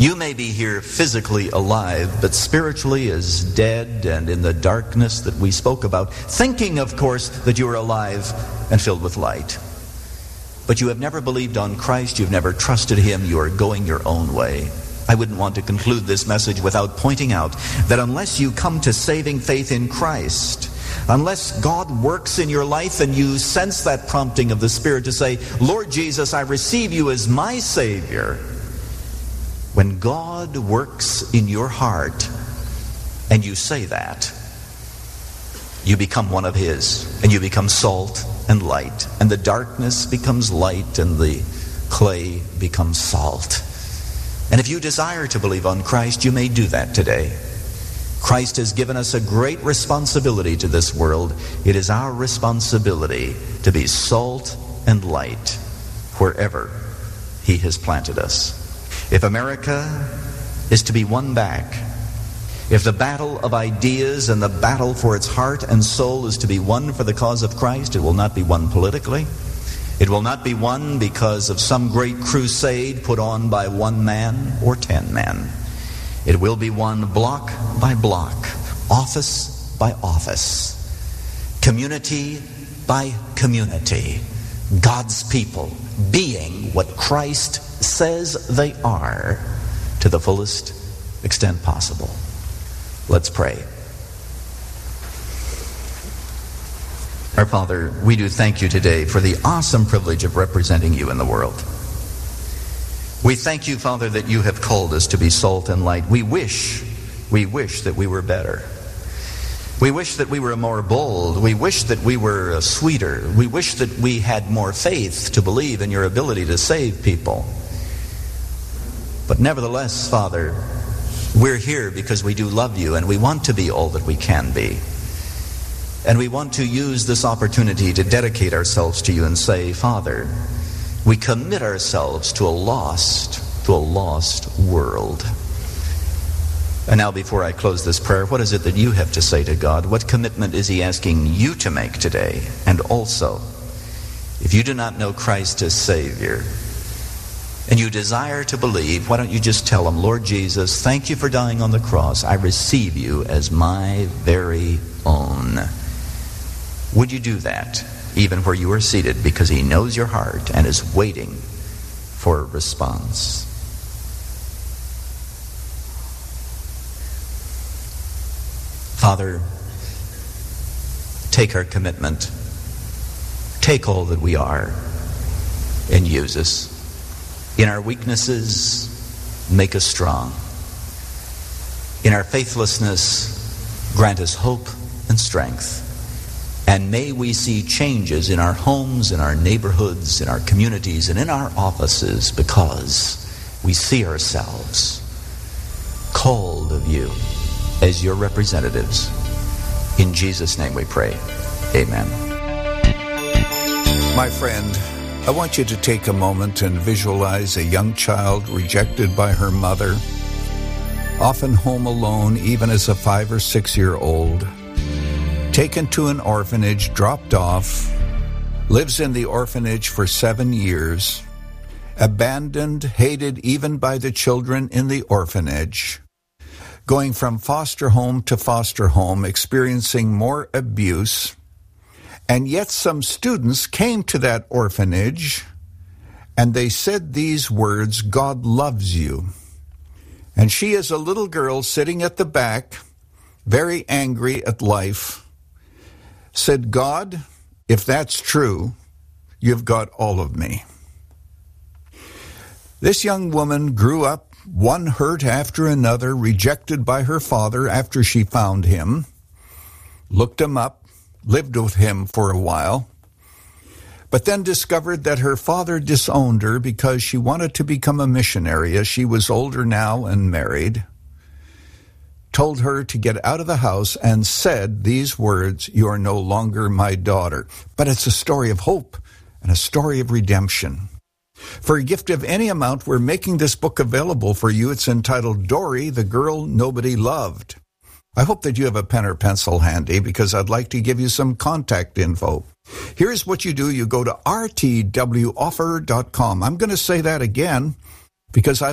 You may be here physically alive, but spiritually as dead and in the darkness that we spoke about, thinking, of course, that you are alive and filled with light. But you have never believed on Christ, you've never trusted Him, you are going your own way. I wouldn't want to conclude this message without pointing out that unless you come to saving faith in Christ, unless God works in your life and you sense that prompting of the Spirit to say, Lord Jesus, I receive you as my Savior. When God works in your heart and you say that, you become one of His, and you become salt and light, and the darkness becomes light and the clay becomes salt. And if you desire to believe on Christ, you may do that today. Christ has given us a great responsibility to this world. It is our responsibility to be salt and light wherever He has planted us. If America is to be won back, if the battle of ideas and the battle for its heart and soul is to be won for the cause of Christ, it will not be won politically. It will not be won because of some great crusade put on by 1 man or 10 men. It will be won block by block, office by office, community by community, God's people being what Christ says they are to the fullest extent possible. Let's pray. Our Father, we do thank you today for the awesome privilege of representing you in the world. We thank you, Father, that you have called us to be salt and light. We wish that we were better. We wish that we were more bold. We wish that we were sweeter. We wish that we had more faith to believe in your ability to save people. But nevertheless, Father, we're here because we do love you and we want to be all that we can be. And we want to use this opportunity to dedicate ourselves to you and say, Father, we commit ourselves to a lost world. And now before I close this prayer, what is it that you have to say to God? What commitment is He asking you to make today? And also, if you do not know Christ as Savior, and you desire to believe, why don't you just tell Him, Lord Jesus, thank you for dying on the cross. I receive you as my very own. Would you do that, even where you are seated, because He knows your heart and is waiting for a response? Father, take our commitment. Take all that we are and use us. In our weaknesses, make us strong. In our faithlessness, grant us hope and strength. And may we see changes in our homes, in our neighborhoods, in our communities, and in our offices because we see ourselves called of you as your representatives. In Jesus' name we pray. Amen. My friend, I want you to take a moment and visualize a young child rejected by her mother, often home alone even as a 5 or 6 year old, taken to an orphanage, dropped off, lives in the orphanage for 7 years, abandoned, hated even by the children in the orphanage, going from foster home to foster home, experiencing more abuse. And yet some students came to that orphanage and they said these words, God loves you. And she is a little girl sitting at the back, very angry at life, said, God, if that's true, you've got all of me. This young woman grew up, one hurt after another, rejected by her father after she found him, looked him up, lived with him for a while, but then discovered that her father disowned her because she wanted to become a missionary as she was older now and married, told her to get out of the house and said these words, you are no longer my daughter. But it's a story of hope and a story of redemption. For a gift of any amount, we're making this book available for you. It's entitled Dory, the Girl Nobody Loved. I hope that you have a pen or pencil handy because I'd like to give you some contact info. Here's what you do. You go to rtwoffer.com. I'm going to say that again because